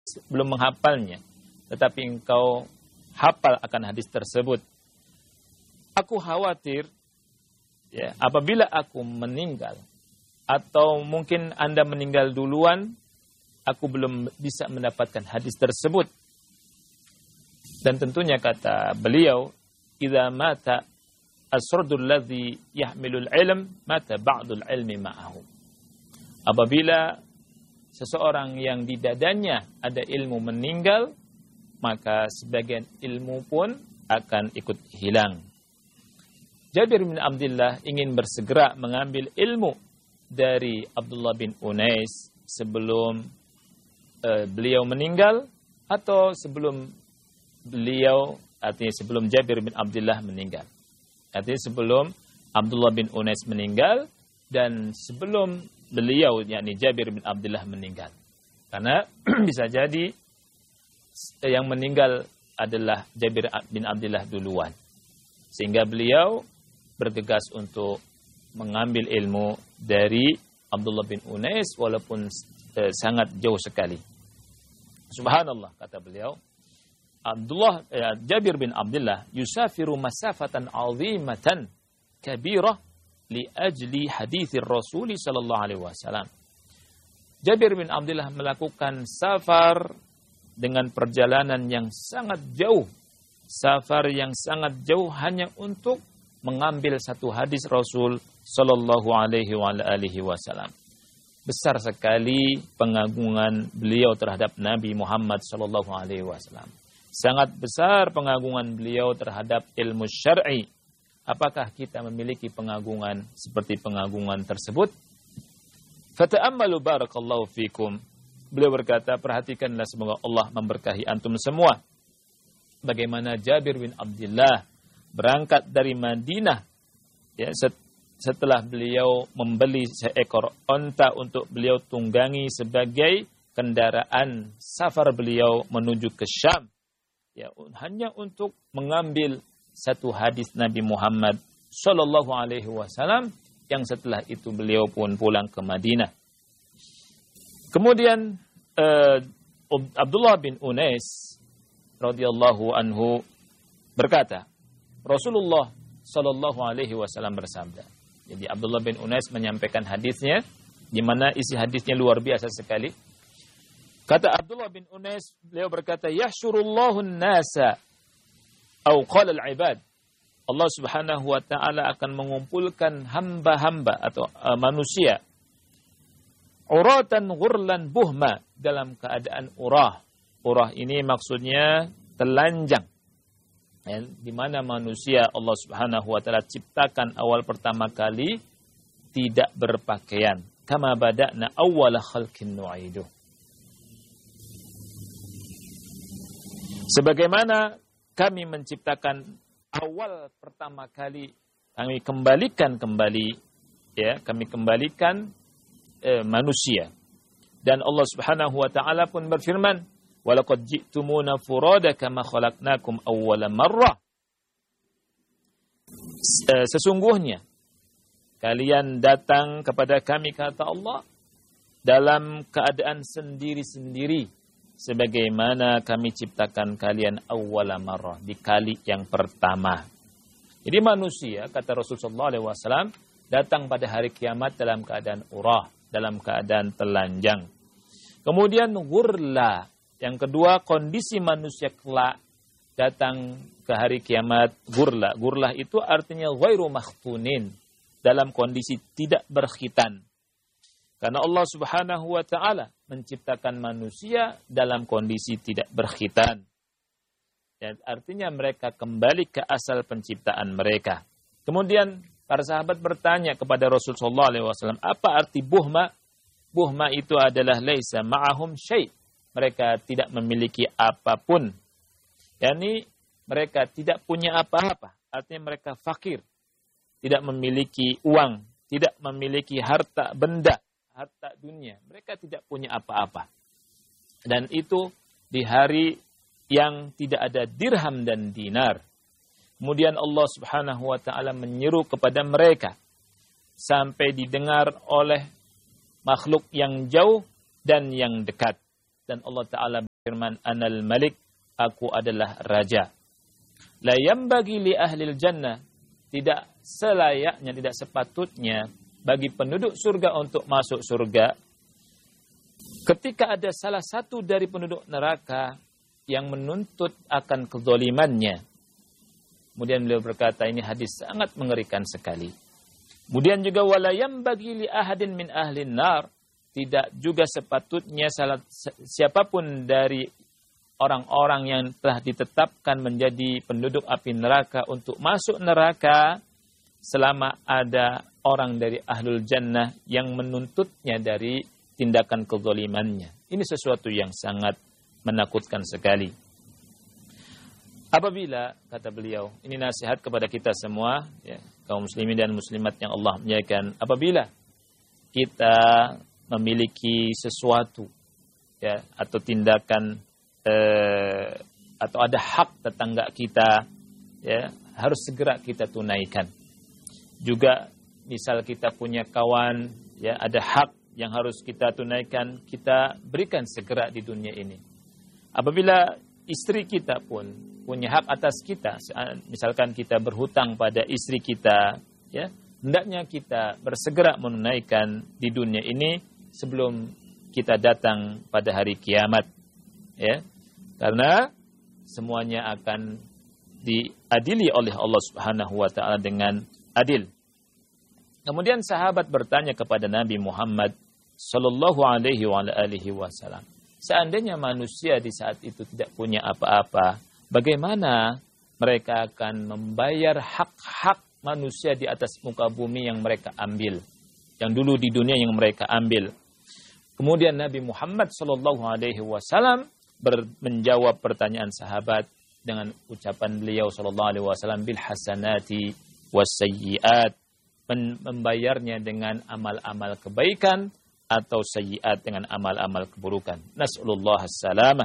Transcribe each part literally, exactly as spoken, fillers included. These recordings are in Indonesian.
belum menghafalnya, tetapi engkau hafal akan hadis tersebut. Aku khawatir, ya, apabila aku meninggal, atau mungkin Anda meninggal duluan, aku belum bisa mendapatkan hadis tersebut. Dan tentunya kata beliau, idza mata as-surdul ladzi yahmilul ilm, mata ba'dul ilmi ma'ahu. Apabila seseorang yang di dadanya ada ilmu meninggal, maka sebagian ilmu pun akan ikut hilang. Jabir bin Abdullah ingin bersegera mengambil ilmu dari Abdullah bin Unais sebelum uh, beliau meninggal, atau sebelum beliau, artinya sebelum Jabir bin Abdullah meninggal. Artinya sebelum Abdullah bin Unais meninggal dan sebelum beliau, yakni Jabir bin Abdullah meninggal. Karena bisa jadi yang meninggal adalah Jabir bin Abdullah duluan. Sehingga beliau bergegas untuk mengambil ilmu dari Abdullah bin Unais walaupun eh, sangat jauh sekali. Subhanallah, kata beliau, Abdullah eh, Jabir bin Abdullah yusafiru masafatan azimatan kabirah li ajli hadithir Rasul sallallahu alaihi wasallam. Jabir bin Abdullah melakukan safar dengan perjalanan yang sangat jauh. Safar yang sangat jauh hanya untuk mengambil satu hadis Rasul sallallahu alaihi wa alihi wasallam. Besar sekali pengagungan beliau terhadap Nabi Muhammad sallallahu alaihi wasallam. Sangat besar pengagungan beliau terhadap ilmu syar'i. Apakah kita memiliki pengagungan seperti pengagungan tersebut? Fata'ammalu barakallahu fikum. Beliau berkata, perhatikanlah, semoga Allah memberkahi antum semua. Bagaimana Jabir bin Abdullah berangkat dari Madinah, ya, setelah beliau membeli seekor onta untuk beliau tunggangi sebagai kendaraan safar beliau menuju ke Syam, ya, hanya untuk mengambil satu hadis Nabi Muhammad Sallallahu Alaihi Wasallam, yang setelah itu beliau pun pulang ke Madinah. Kemudian eh, Abdullah bin Unais radhiyallahu anhu berkata, Rasulullah Sallallahu Alaihi Wasallam bersabda. Jadi Abdullah bin Unais menyampaikan hadisnya, di mana isi hadisnya luar biasa sekali. Kata Abdullah bin Unais, beliau berkata, Yahsyurullahu an-nasa, atau qala al-ibad. Allah Subhanahu wa taala akan mengumpulkan hamba-hamba atau uh, manusia, uratan ghurlan buhma, dalam keadaan urah. Urah ini maksudnya telanjang. Ya, di mana manusia Allah Subhanahu wa taala ciptakan awal pertama kali tidak berpakaian. Kama bada'na awwala khalqin nu'iduh. Sebagaimana kami menciptakan awal pertama kali, kami kembalikan kembali, ya, kami kembalikan eh, manusia. Dan Allah Subhanahu wa taala pun berfirman, walaqad ji'tumuna furada kama khalaqnakum awwala marrah. Sesungguhnya kalian datang kepada kami, kata Allah, dalam keadaan sendiri-sendiri, sebagaimana kami ciptakan kalian awwala marrah, di kali yang pertama. Jadi manusia, kata Rasulullah sallallahu alaihi wasallam, datang pada hari kiamat dalam keadaan urah, dalam keadaan telanjang. Kemudian ghurla, yang kedua, kondisi manusia kelak datang ke hari kiamat gurla. Gurlah itu artinya ghairu makhtunin, dalam kondisi tidak berkhitan. Karena Allah Subhanahu wa taala menciptakan manusia dalam kondisi tidak berkhitan. Dan artinya mereka kembali ke asal penciptaan mereka. Kemudian para sahabat bertanya kepada Rasulullah sallallahu alaihi wasallam, apa arti buhma? Buhma itu adalah laisa ma'ahum syai'. Mereka tidak memiliki apapun. yakni mereka tidak punya apa-apa. Artinya mereka fakir. Tidak memiliki uang. Tidak memiliki harta benda. Harta dunia. Mereka tidak punya apa-apa. Dan itu di hari yang tidak ada dirham dan dinar. Kemudian Allah Subhanahu wa taala menyeru kepada mereka sampai didengar oleh makhluk yang jauh dan yang dekat. Dan Allah Ta'ala firman anal malik, aku adalah raja. La yambagi li ahlil jannah, tidak selayaknya, tidak sepatutnya bagi penduduk surga untuk masuk surga ketika ada salah satu dari penduduk neraka yang menuntut akan kezalimannya. Kemudian beliau berkata, ini hadis sangat mengerikan sekali. Kemudian juga wala yambagi li ahadin min ahlin nar, tidak juga sepatutnya salah siapapun dari orang-orang yang telah ditetapkan menjadi penduduk api neraka untuk masuk neraka selama ada orang dari ahlul jannah yang menuntutnya dari tindakan kezalimannya. Ini sesuatu yang sangat menakutkan sekali. Apabila, kata beliau, ini nasihat kepada kita semua, ya, kaum muslimin dan muslimat yang Allah muliakan, apabila kita memiliki sesuatu, ya, atau tindakan Eh, atau ada hak tetangga kita, ya, harus segera kita tunaikan. Juga misal kita punya kawan, ya, ada hak yang harus kita tunaikan, kita berikan segera di dunia ini. Apabila istri kita pun punya hak atas kita, misalkan kita berhutang pada istri kita, ya, hendaknya kita bersegera menunaikan di dunia ini sebelum kita datang pada hari kiamat. Ya, karena semuanya akan diadili oleh Allah Subhanahu wa taala dengan adil. Kemudian sahabat bertanya kepada Nabi Muhammad sallallahu alaihi wa alihi wasallam, seandainya manusia di saat itu tidak punya apa-apa, bagaimana mereka akan membayar hak-hak manusia di atas muka bumi yang mereka ambil, yang dulu di dunia yang mereka ambil? Kemudian Nabi Muhammad sallallahu alaihi wasallam menjawab pertanyaan sahabat dengan ucapan beliau sallallahu alaihi wasallam, bil hasanati wasayyiat, membayarnya dengan amal-amal kebaikan atau sayyiat dengan amal-amal keburukan. Nas'alullah as-salamah.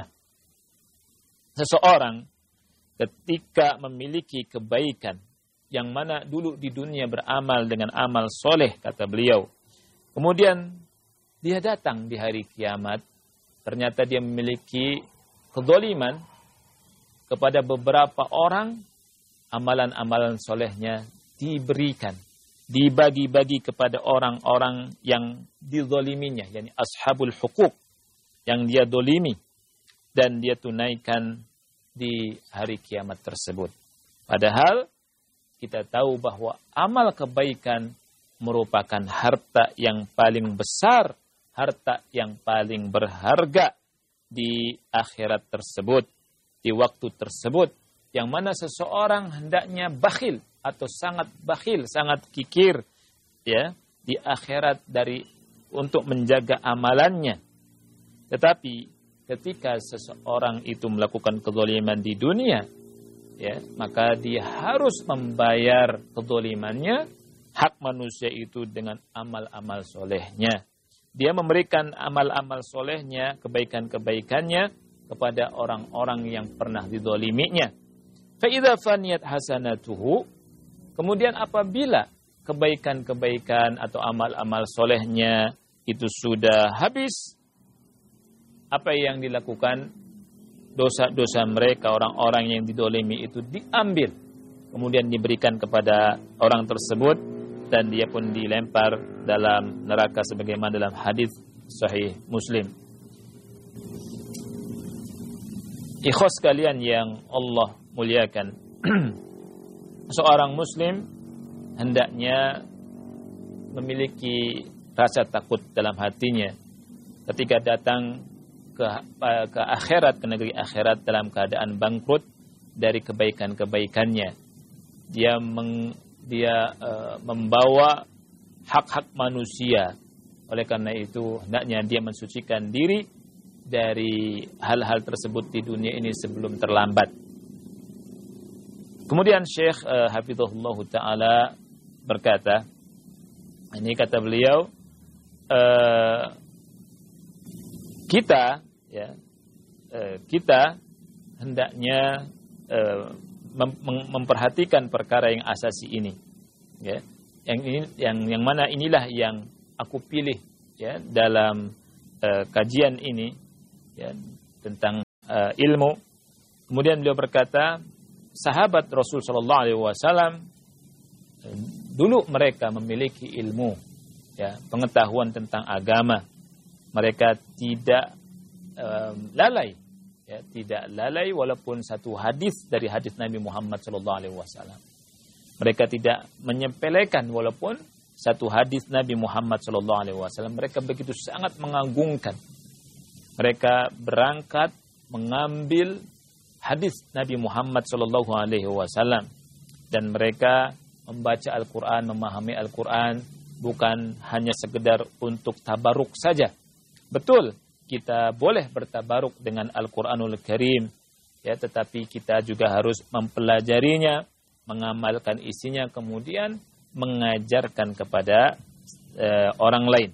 Seseorang ketika memiliki kebaikan yang mana dulu di dunia beramal dengan amal soleh, kata beliau, kemudian dia datang di hari kiamat, ternyata dia memiliki kezaliman kepada beberapa orang, amalan-amalan solehnya diberikan, dibagi-bagi kepada orang-orang yang dizaliminya, yakni ashabul hukuk, yang dia dolimi, dan dia tunaikan di hari kiamat tersebut. Padahal kita tahu bahwa amal kebaikan merupakan harta yang paling besar, harta yang paling berharga di akhirat tersebut, di waktu tersebut, yang mana seseorang hendaknya bakhil atau sangat bakhil, sangat kikir, ya, di akhirat dari untuk menjaga amalannya. Tetapi ketika seseorang itu melakukan kezaliman di dunia, ya, maka dia harus membayar kezalimannya, hak manusia itu dengan amal-amal solehnya. Dia memberikan amal-amal solehnya, kebaikan-kebaikannya kepada orang-orang yang pernah dizaliminya. Fa'idha faniyat hasanatuhu, kemudian apabila kebaikan-kebaikan atau amal-amal solehnya itu sudah habis, apa yang dilakukan? Dosa-dosa mereka, orang-orang yang dizalimi itu diambil, kemudian diberikan kepada orang tersebut, dan dia pun dilempar dalam neraka sebagaimana dalam hadis sahih Muslim. Ikhwas sekalian yang Allah muliakan, seorang muslim hendaknya memiliki rasa takut dalam hatinya ketika datang ke, ke akhirat, ke negeri akhirat dalam keadaan bangkrut dari kebaikan-kebaikannya. Dia meng dia uh, membawa hak-hak manusia. Oleh karena itu, hendaknya dia mensucikan diri dari hal-hal tersebut di dunia ini sebelum terlambat. Kemudian Syekh uh, Hafizahullah Ta'ala berkata, ini kata beliau, uh, kita, ya, uh, kita hendaknya uh, memperhatikan perkara yang asasi ini, ya, yang ini, yang yang mana inilah yang aku pilih, ya, dalam uh, kajian ini, ya, tentang uh, ilmu. Kemudian beliau berkata, sahabat Rasul sallallahu alaihi wasallam dulu mereka memiliki ilmu, ya, pengetahuan tentang agama. Mereka tidak um, lalai, ya, tidak lalai walaupun satu hadis dari hadis Nabi Muhammad sallallahu alaihi wasallam. Mereka tidak menyepelekan walaupun satu hadis Nabi Muhammad sallallahu alaihi wasallam. Mereka begitu sangat mengagungkan. Mereka berangkat mengambil hadis Nabi Muhammad sallallahu alaihi wasallam, dan mereka membaca Al-Qur'an, memahami Al-Qur'an bukan hanya sekedar untuk tabaruk saja. Betul, kita boleh bertabaruk dengan Al-Qur'anul Karim, ya, tetapi kita juga harus mempelajarinya, mengamalkan isinya, kemudian mengajarkan kepada uh, orang lain.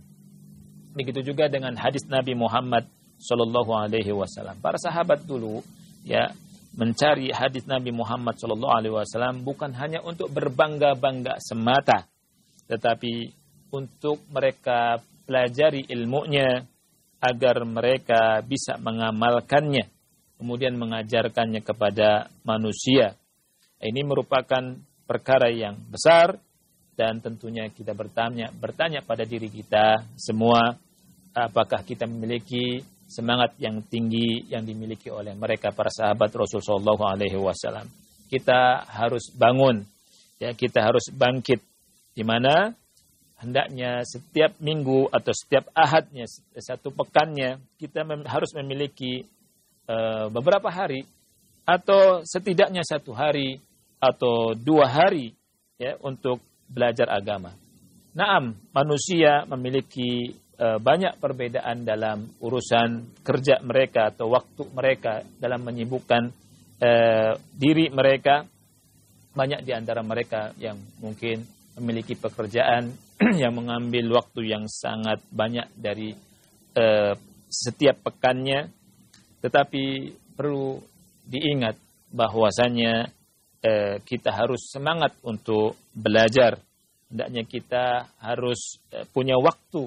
Begitu juga dengan hadis Nabi Muhammad sallallahu alaihi wasallam. Para sahabat dulu, ya, mencari hadis Nabi Muhammad sallallahu alaihi wasallam bukan hanya untuk berbangga-bangga semata, tetapi untuk mereka pelajari ilmunya agar mereka bisa mengamalkannya, kemudian mengajarkannya kepada manusia. Ini merupakan perkara yang besar, dan tentunya kita bertanya, bertanya pada diri kita semua, apakah kita memiliki semangat yang tinggi yang dimiliki oleh mereka para sahabat Rasul sallallahu alaihi wasallam. Kita harus bangun, ya, kita harus bangkit, di mana hendaknya setiap minggu atau setiap ahadnya, satu pekannya, kita mem- harus memiliki uh, beberapa hari atau setidaknya satu hari atau dua hari, ya, untuk belajar agama. Naam, manusia memiliki e, banyak perbedaan dalam urusan kerja mereka atau waktu mereka dalam menyibukkan e, diri mereka. Banyak di antara mereka yang mungkin memiliki pekerjaan yang mengambil waktu yang sangat banyak dari e, setiap pekannya. Tetapi perlu diingat bahwasanya Eh, kita harus semangat untuk belajar. Hendaknya kita harus eh, punya waktu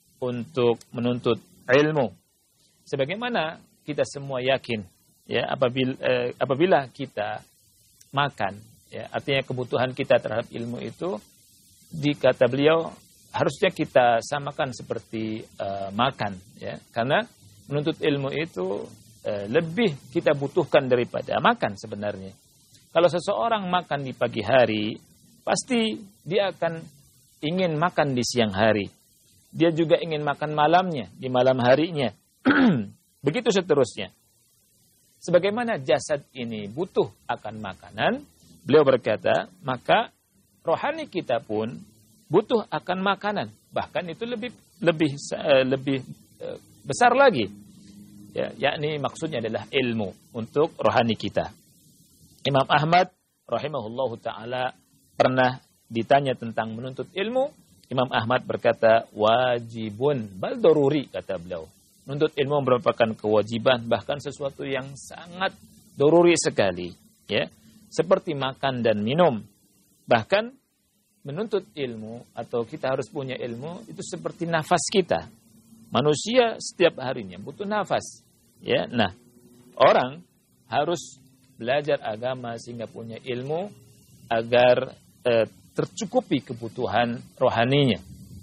untuk menuntut ilmu. Sebagaimana kita semua yakin, ya, apabila, eh, apabila kita makan, ya, artinya kebutuhan kita terhadap ilmu itu, dikata beliau, harusnya kita samakan seperti eh, makan, ya, karena menuntut ilmu itu eh, lebih kita butuhkan daripada makan sebenarnya. Kalau seseorang makan di pagi hari, pasti dia akan ingin makan di siang hari. Dia juga ingin makan malamnya, di malam harinya. Begitu seterusnya. Sebagaimana jasad ini butuh akan makanan, beliau berkata, maka rohani kita pun butuh akan makanan. Bahkan itu lebih lebih lebih besar lagi. Ya, yakni maksudnya adalah ilmu untuk rohani kita. Imam Ahmad rahimahullahu ta'ala pernah ditanya tentang menuntut ilmu. Imam Ahmad berkata, wajibun bal daruri, kata beliau. Menuntut ilmu merupakan kewajiban, bahkan sesuatu yang sangat daruri sekali, ya, seperti makan dan minum. Bahkan menuntut ilmu atau kita harus punya ilmu itu seperti nafas kita. Manusia setiap harinya butuh nafas, ya. Nah, orang harus belajar agama sehingga punya ilmu agar eh, tercukupi kebutuhan rohaninya.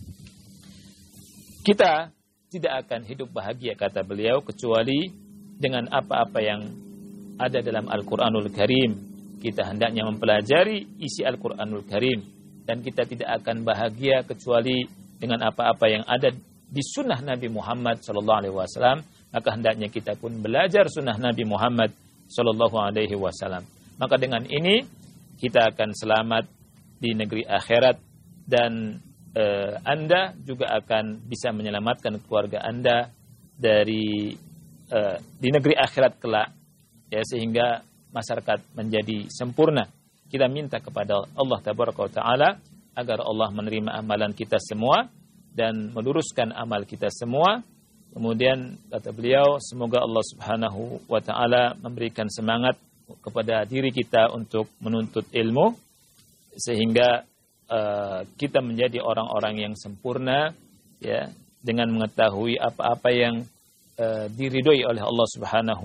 Kita tidak akan hidup bahagia, kata beliau, kecuali dengan apa-apa yang ada dalam Al-Quranul Karim. Kita hendaknya mempelajari isi Al-Quranul Karim, dan kita tidak akan bahagia kecuali dengan apa-apa yang ada di sunnah Nabi Muhammad sallallahu alaihi wasallam. Maka hendaknya kita pun belajar sunnah Nabi Muhammad sallallahu alaihi wasallam. Maka dengan ini kita akan selamat di negeri akhirat, dan eh, Anda juga akan bisa menyelamatkan keluarga Anda dari eh, di negeri akhirat kelak, ya, sehingga masyarakat menjadi sempurna. Kita minta kepada Allah Tabaraka wa Ta'ala agar Allah menerima amalan kita semua dan meluruskan amal kita semua. Kemudian kata beliau, semoga Allah Subhanahu wa Ta'ala memberikan semangat kepada diri kita untuk menuntut ilmu, sehingga uh, kita menjadi orang-orang yang sempurna, ya, dengan mengetahui apa-apa yang uh, diridhoi oleh Allah Subhanahu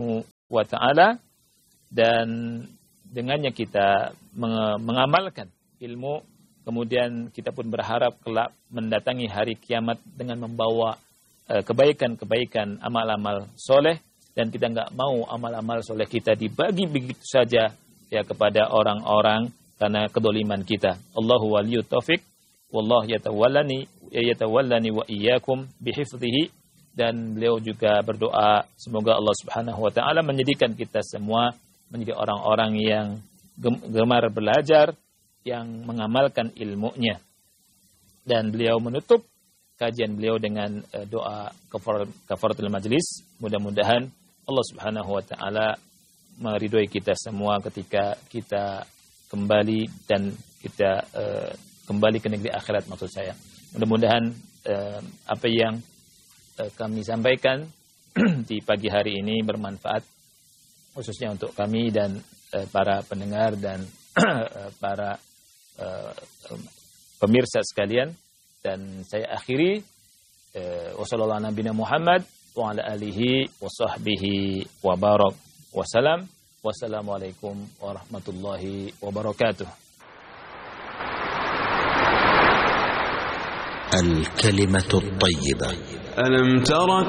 wa ta'ala, dan dengannya kita mengamalkan ilmu, kemudian kita pun berharap kelak mendatangi hari kiamat dengan membawa uh, kebaikan-kebaikan, amal-amal soleh, dan kita nggak mau amal-amal soleh kita dibagi begitu saja ya kepada orang-orang karena kedoliman kita. Allahu waliyut taufik, wallahu yatawallani yatawallani wa iyyakum bihifdhihi, dan beliau juga berdoa semoga Allah Subhanahu wa taala menjadikan kita semua menjadi orang-orang yang gemar belajar, yang mengamalkan ilmunya. Dan beliau menutup kajian beliau dengan uh, doa kafaratul majlis. Mudah-mudahan Allah Subhanahu wa taala meridhoi kita semua ketika kita kembali dan kita uh, kembali ke negeri akhirat, maksud saya. Mudah-mudahan uh, apa yang uh, kami sampaikan di pagi hari ini bermanfaat khususnya untuk kami dan uh, para pendengar dan uh, para uh, pemirsa sekalian. Dan saya akhiri uh, wassallallahu ala nabiyina Muhammad wa ala alihi wa sahbihi wa barak wasalam. Wassalamualaikum warahmatullahi wabarakatuh. الكلمة الطيبة. ألم تر